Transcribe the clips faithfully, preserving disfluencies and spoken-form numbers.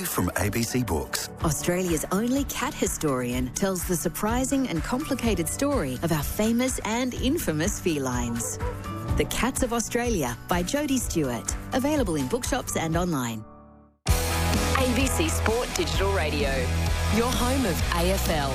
from A B C Books. Australia's only cat historian tells the surprising and complicated story of our famous and infamous felines. The Cats of Australia by Jodie Stewart. Available in bookshops and online. A B C Sport Digital Radio, your home of A F L.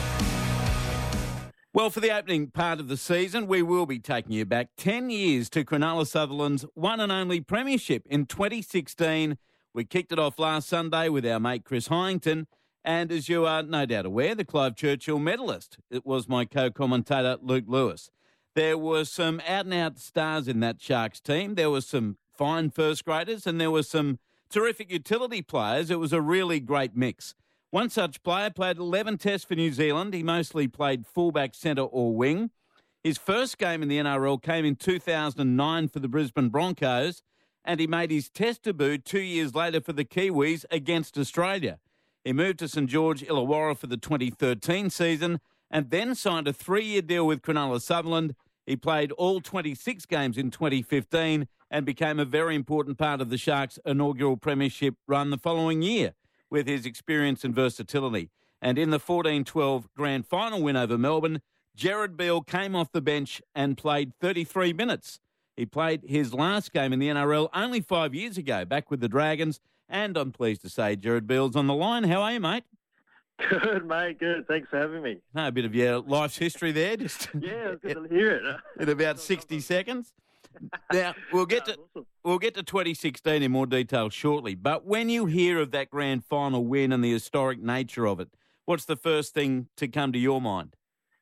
Well, for the opening part of the season, we will be taking you back ten years to Cronulla Sutherland's one and only premiership in twenty sixteen. We kicked it off last Sunday with our mate Chris Hyington, and as you are no doubt aware, the Clive Churchill medalist. It was my co-commentator, Luke Lewis. There were some out-and-out stars in that Sharks team. There were some fine first graders, and there were some terrific utility players. It was a really great mix. One such player played eleven tests for New Zealand. He mostly played fullback, centre or wing. His first game in the N R L came in two thousand nine for the Brisbane Broncos, and he made his test debut two years later for the Kiwis against Australia. He moved to St George Illawarra for the twenty thirteen season and then signed a three-year deal with Cronulla Sutherland. He played all twenty-six games in twenty fifteen and became a very important part of the Sharks' inaugural premiership run the following year with his experience and versatility. And in the fourteen twelve grand final win over Melbourne, Jared Beale came off the bench and played thirty-three minutes. He played his last game in the N R L only five years ago, back with the Dragons. And I'm pleased to say Jared Beale's on the line. How are you, mate? Good, mate. Good. Thanks for having me. No, a bit of your life's history there. Just yeah, it's good to hear it. In about sixty seconds. Now, we'll get to awesome. we'll get to twenty sixteen in more detail shortly. But when you hear of that grand final win and the historic nature of it, what's the first thing to come to your mind?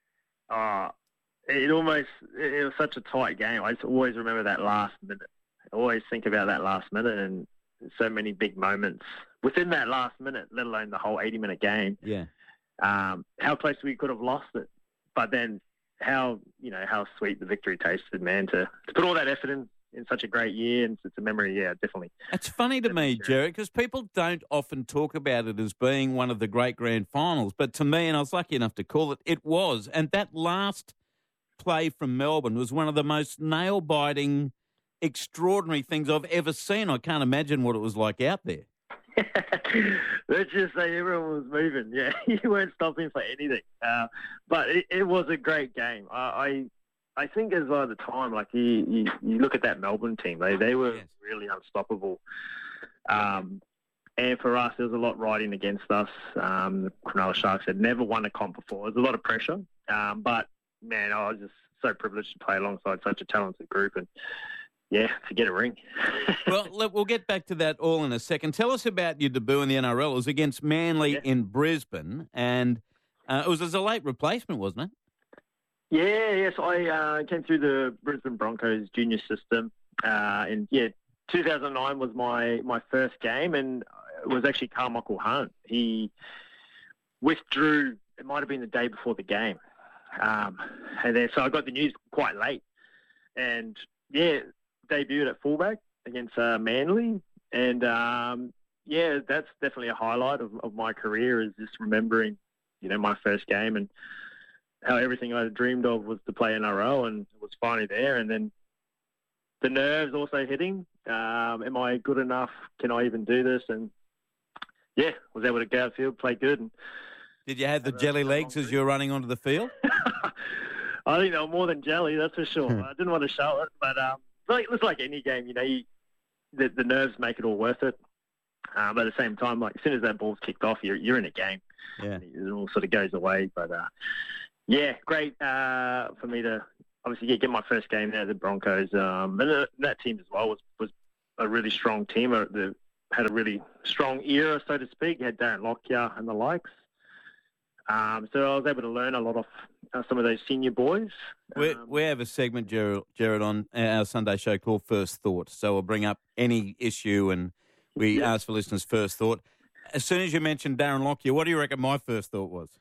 Uh, it almost, it was such a tight game. I just always remember that last minute. I always think about that last minute and so many big moments within that last minute, let alone the whole eighty-minute game. Yeah. Um, how close we could have lost it. But then how, you know, how sweet the victory tasted, man, to, to put all that effort in in such a great year, and it's a memory, yeah, definitely. It's funny to me, Jared, because people don't often talk about it as being one of the great grand finals, but to me, and I was lucky enough to call it, it was. And that last play from Melbourne was one of the most nail-biting, extraordinary things I've ever seen. I can't imagine what it was like out there. Let's just say everyone was moving. Yeah, you weren't stopping for anything. Uh, but it, it was a great game. I, I, I think as well at the time, like you, you, you look at that Melbourne team, they they were yes. really unstoppable. Um, and for us, there was a lot riding against us. Um, the Cronulla Sharks had never won a comp before. There was a lot of pressure. Um, but man, I was just so privileged to play alongside such a talented group and. Yeah, to get a ring. Well, look, we'll get back to that all in a second. Tell us about your debut in the N R L. It was against Manly yeah. in Brisbane, and uh, it was as a late replacement, wasn't it? Yeah, yes. I uh, came through the Brisbane Broncos junior system, uh, and yeah, two thousand nine was my, my first game, and it was actually Carmichael Hunt. He withdrew. It might have been the day before the game, um, and then so I got the news quite late, and yeah. Debuted at fullback against uh, Manly, and um, yeah, that's definitely a highlight of, of my career. Is just remembering, you know, my first game and how everything I dreamed of was to play N R L, and it was finally there. And then the nerves also hitting. Um, am I good enough? Can I even do this? And yeah, was able to go outfield, play good. And did you have the jelly legs as you were running onto the field? I think they were more than jelly, that's for sure. I didn't want to show it, but. Um, Like, it's like any game, you know, you, the, the nerves make it all worth it. Um, but at the same time, like as soon as that ball's kicked off, you're you're in a game. Yeah. And it all sort of goes away. But, uh, yeah, great uh, for me to obviously get, get my first game there at the Broncos. Um, and uh, that team as well was, was a really strong team. Uh, the, had a really strong era, so to speak. You had Darren Lockyer and the likes. Um, so I was able to learn a lot of uh, some of those senior boys. We um, we have a segment, Jared, Jared, on our Sunday show called First Thought. So we'll bring up any issue and we yeah. ask for listeners' first thought. As soon as you mentioned Darren Lockyer, what do you reckon my first thought was?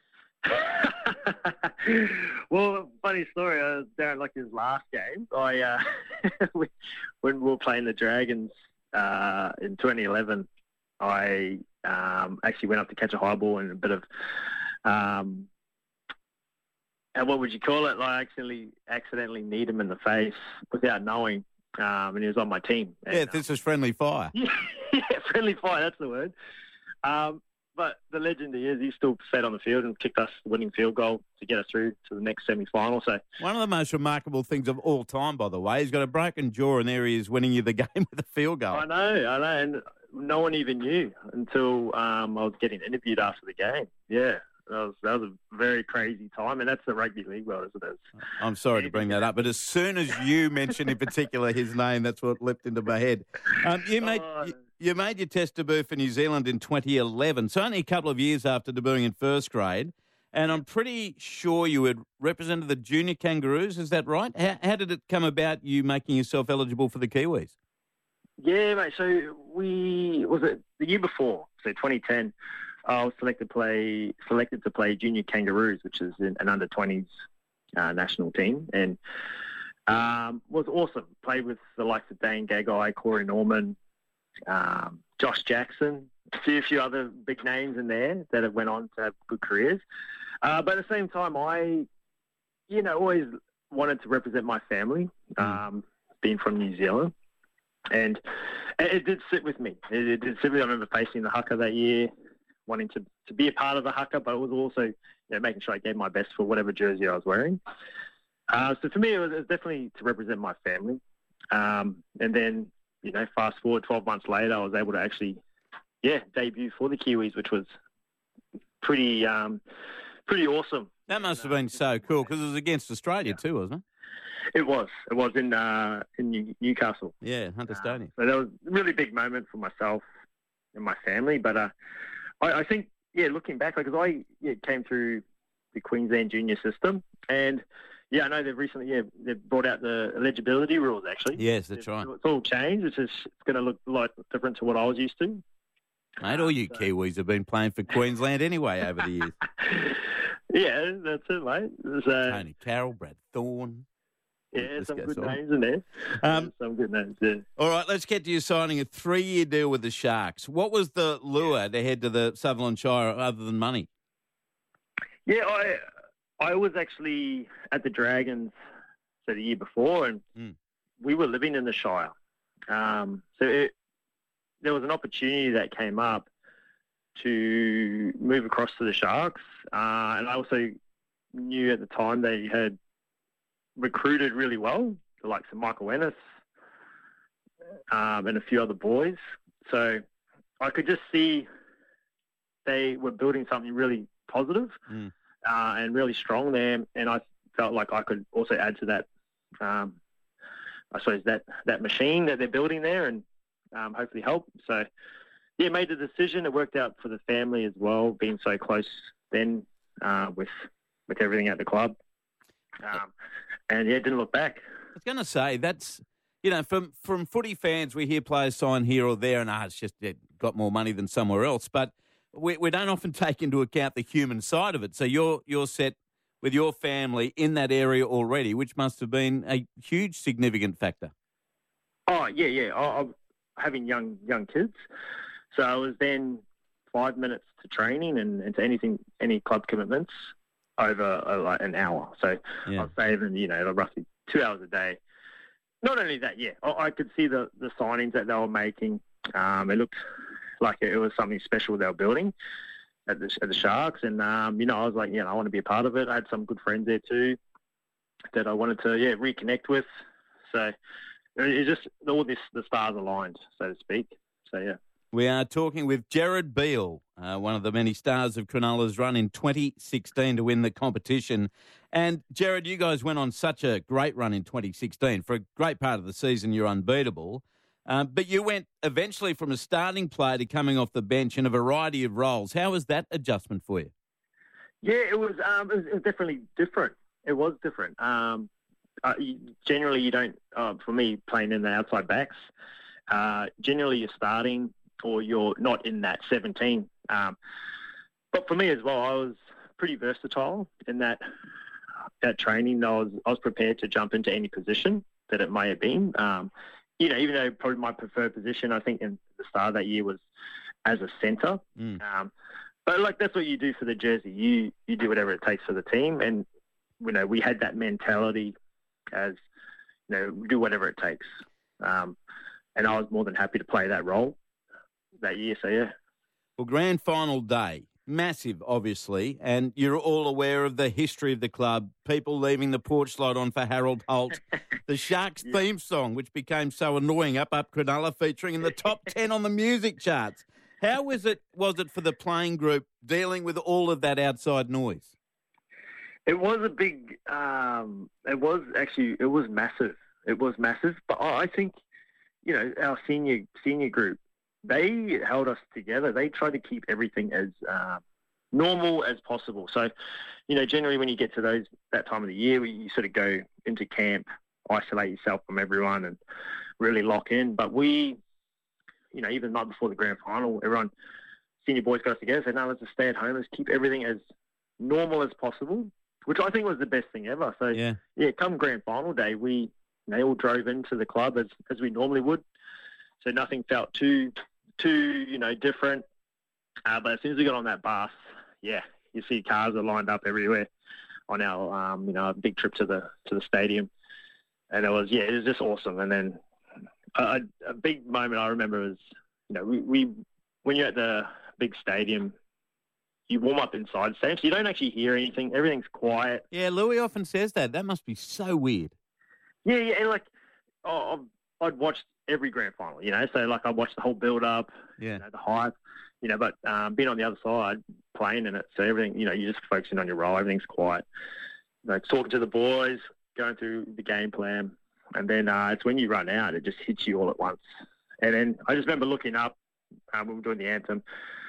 Well, funny story. Uh, Darren Lockyer's last game, I uh, when we were playing the Dragons uh, in twenty eleven, I um, actually went up to catch a high ball and a bit of. Um, and what would you call it? Like, I accidentally, accidentally kneed him in the face without knowing, um, and he was on my team. And, yeah, this um, is friendly fire. Yeah, yeah, friendly fire, that's the word. Um, but the legend he is, he still stayed on the field and kicked us the winning field goal to get us through to the next semi-final. So one of the most remarkable things of all time, by the way, he's got a broken jaw, and there he is winning you the game with a field goal. I know, I know, and no one even knew until um, I was getting interviewed after the game. Yeah. That was, that was a very crazy time, and that's the rugby league world, as it is. I'm sorry to bring that up, but as soon as you mentioned in particular his name, that's what leapt into my head. Um, you made Oh. you, you made your test debut for New Zealand in twenty eleven, so only a couple of years after debuting in first grade, and I'm pretty sure you had represented the junior Kangaroos. Is that right? How, how did it come about, you making yourself eligible for the Kiwis? Yeah, mate. So we was it the year before, so twenty ten. I was selected play selected to play junior Kangaroos, which is an under twenties uh, national team, and um, was awesome. Played with the likes of Dane Gagai, Corey Norman, um, Josh Jackson, a few, few other big names in there that have went on to have good careers. Uh, but at the same time, I, you know, always wanted to represent my family, um, being from New Zealand. And it, it did sit with me. It, it did sit with me. I remember facing the haka that year, wanting to, to be a part of the haka, but it was also, you know, making sure I gave my best for whatever jersey I was wearing. Uh, so for me, it was, it was definitely to represent my family. Um, and then, you know, fast forward twelve months later, I was able to actually, yeah, debut for the Kiwis, which was pretty, um, pretty awesome. That must have been so cool, because it was against Australia too, wasn't it? It was. It was in uh, in New- Newcastle. Yeah, Hunter Uh, Stadium. so that was a really big moment for myself and my family. But uh, I, I think, yeah, looking back, because I yeah, came through the Queensland junior system, and yeah, I know they've recently yeah they've brought out the eligibility rules actually. Yes, that's it's, right. It's all changed. It's just it's going to look a lot different to what I was used to. Mate, all you So- Kiwis have been playing for Queensland anyway over the years. Yeah, that's it, mate. So, Tony Carroll, Brad Thorne. yeah, This some goes good on. names in there. Um, some good names. Yeah. All right, let's get to you signing a three-year deal with the Sharks. What was the lure to head to the Sutherland Shire other than money? Yeah, I I was actually at the Dragons so the year before, and Mm. we were living in the Shire. Um, so it, there was an opportunity that came up to move across to the Sharks, uh, and I also knew at the time they had recruited really well, the likes of Michael Ennis um, and a few other boys. So I could just see they were building something really positive Mm. uh, and really strong there, and I felt like I could also add to that. Um, I suppose that that machine that they're building there, and um, hopefully help. So yeah, made the decision. It worked out for the family as well, being so close then uh, with with everything at the club. Um, and yeah, didn't look back. I was going to say, that's, you know, from, from footy fans, we hear players sign here or there, and ah, it's just it got more money than somewhere else. But we, we don't often take into account the human side of it. So you're you're set with your family in that area already, which must have been a huge significant factor. Oh yeah, yeah. I, I'm having young young kids, so I was then five minutes to training and, and to anything, any club commitments over uh, like an hour. So Yeah. I was saving, you know, roughly two hours a day. Not only that, yeah, I, I could see the, the signings that they were making. Um, it looked like it was something special they were building at the, at the Sharks. And, um, you know, I was like, yeah, I want to be a part of it. I had some good friends there too that I wanted to, yeah, reconnect with. So it's just all this, the stars aligned, so to speak. So, yeah. We are talking with Jared Beale, uh, one of the many stars of Cronulla's run in twenty sixteen to win the competition. And, Jared, you guys went on such a great run in twenty sixteen. For a great part of the season, you're unbeatable. Um, but you went eventually from a starting player to coming off the bench in a variety of roles. How was that adjustment for you? Yeah, it was, um, it was, it was definitely different. It was different. Um, uh, you, generally, you don't, uh, for me, playing in the outside backs, uh, generally you're starting or you're not in that seventeen. Um, but for me as well, I was pretty versatile in that that training. I was I was prepared to jump into any position that it may have been. Um, you know, even though probably my preferred position, I think in the start of that year was as a centre. Mm. Um, but like that's what you do for the jersey. You you do whatever it takes for the team, and you know we had that mentality as you know do whatever it takes. Um, and I was more than happy to play that role that year. So yeah. Well, grand final day, massive, obviously, and you're all aware of the history of the club, people leaving the porch light on for Harold Holt, the Sharks Yeah. theme song, which became so annoying, Up Up Cronulla, featuring in the top ten on the music charts. How was it, was it for the playing group dealing with all of that outside noise? It was a big, um, it was actually, it was massive. It was massive. But I I think, you know, our senior senior group, they held us together. They tried to keep everything as uh, normal as possible. So, you know, generally when you get to those that time of the year, you sort of go into camp, isolate yourself from everyone and really lock in. But we, you know, even the night before the grand final, everyone, senior boys got us together, said, no, let's just stay at home. Let's keep everything as normal as possible, which I think was the best thing ever. So, Yeah. yeah, come grand final day, we they all drove into the club as, as we normally would. So nothing felt too, too you know, different. Uh, but as soon as we got on that bus, yeah, you see cars are lined up everywhere on our, um, you know, big trip to the to the stadium. And it was, yeah, it was just awesome. And then a, a big moment I remember was, you know, we, we when you're at the big stadium, you warm up inside the stadium, so you don't actually hear anything. Everything's quiet. Yeah, Louis often says that. That must be so weird. Yeah, yeah, and like, oh, I've, I'd watched every grand final, you know, so like I watched the whole build-up, Yeah. you know, the hype, you know, but um, being on the other side, playing in it, so everything, you know, you're just focusing on your role, everything's quiet. Like talking to the boys, going through the game plan, and then uh, it's when you run out, it just hits you all at once. And then I just remember looking up um, when we were doing the anthem,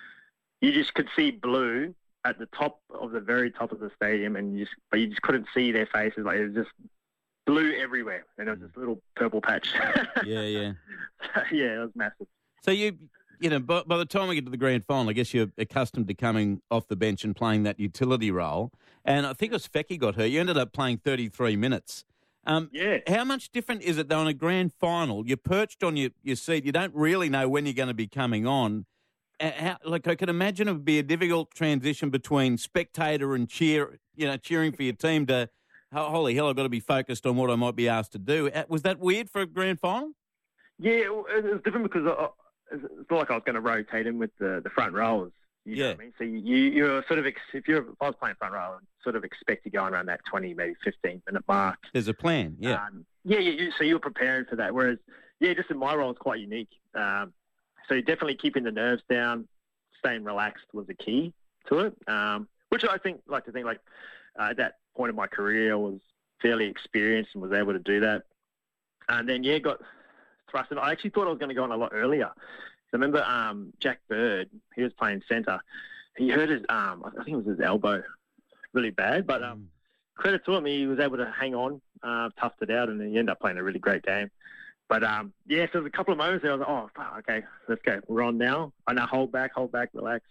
you just could see blue at the top of the very top of the stadium, and you just, but you just couldn't see their faces. Like it was just blue everywhere, and there was this little purple patch. Yeah, yeah. Yeah, it was massive. So you, you know, by, by the time we get to the grand final, I guess you're accustomed to coming off the bench and playing that utility role. And I think it was Fecky got hurt. You ended up playing thirty-three minutes. Um, Yeah. How much different is it though in a grand final? You're perched on your, your seat. You don't really know when you're going to be coming on. Uh, How, like I can imagine it would be a difficult transition between spectator and cheer, you know, cheering for your team to, oh, holy hell, I've got to be focused on what I might be asked to do. Uh, Was that weird for a grand final? Yeah, it was different because I, it's not like I was going to rotate in with the, the front rowers. You know Yeah. what I mean? So you, you're sort of, ex- if you're, if I was playing front row, I'd sort of expect to go around that twenty, maybe fifteen minute mark. There's a plan, yeah. Um, yeah, yeah. You, so you're preparing for that. Whereas, yeah, just in my role, it's quite unique. Um, so definitely keeping the nerves down, staying relaxed was the key to it. Um, which I think, like to think, like uh, at that point of my career, I was fairly experienced and was able to do that. And then, yeah, got thrust. And I actually thought I was going to go on a lot earlier. So I remember um, Jack Bird, he was playing centre. He hurt his, um, I think it was his elbow really bad. But um, credit to him, he was able to hang on, uh, toughed it out, and he ended up playing a really great game. But, um, yeah, so there was a couple of moments there I was like, oh, fuck, okay, let's go. We're on now. I know, hold back, hold back, relax.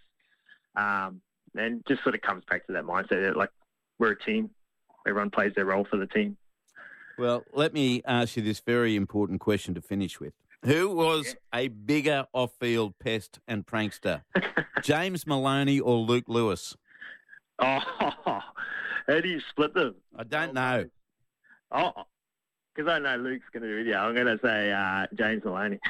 Um, and just sort of comes back to that mindset that, like, we're a team. Everyone plays their role for the team. Well, let me ask you this very important question to finish with. Who was a bigger off-field pest and prankster, James Maloney or Luke Lewis? Oh, how do you split them? I don't know. Oh, because I know Luke's going to do it. Yeah, I'm going to say uh, James Maloney.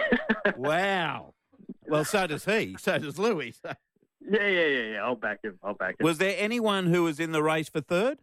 Wow. Well, so does he. So does Louis. yeah, yeah, yeah, yeah. I'll back him. I'll back him. Was there anyone who was in the race for third?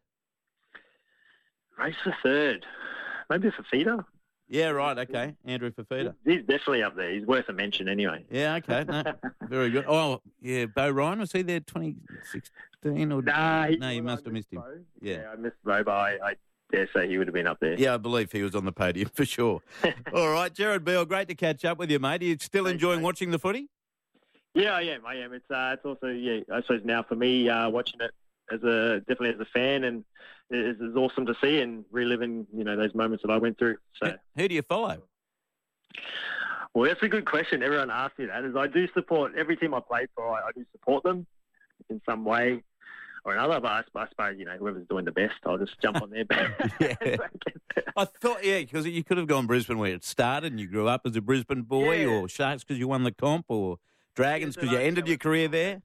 Race for third. Maybe for Fafita. Yeah, right. Okay. Andrew Fafita. He's definitely up there. He's worth a mention anyway. Yeah, okay. No, very good. Oh, yeah, Bo Ryan, was he there twenty sixteen? Or... Nah, he, no, you well, must I have missed him. Bo. Yeah. yeah, I missed Bo, but I, I dare say he would have been up there. Yeah, I believe he was on the podium for sure. All right, Jared Beale, great to catch up with you, mate. Are you still Thanks, enjoying mate. watching the footy? Yeah, I am. I am. It's uh, it's also yeah. I suppose now for me, uh, watching it as a definitely as a fan, and it's, it's awesome to see and reliving you know those moments that I went through. So. Who, who do you follow? Well, that's a good question. Everyone asks me that. Is I do support every team I play for. I, I do support them in some way or another. But I, I suppose you know whoever's doing the best, I'll just jump on their back. Yeah. I thought, yeah, because you could have gone Brisbane where it started and you grew up as a Brisbane boy, Yeah. or Sharks because you won the comp, or Dragons Yeah, because you so I- ended your career there.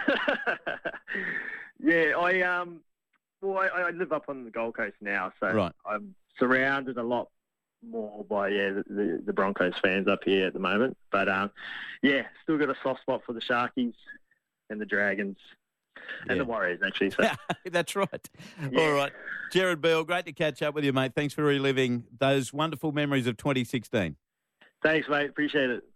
yeah, I um, well, I, I live up on the Gold Coast now, so Right. I'm surrounded a lot more by yeah the, the, the Broncos fans up here at the moment. But um, yeah, still got a soft spot for the Sharkies. and the Dragons and Yeah. the Warriors, actually. So. That's right. Yeah. All right. Jared Beale, great to catch up with you, mate. Thanks for reliving those wonderful memories of twenty sixteen. Thanks, mate. Appreciate it.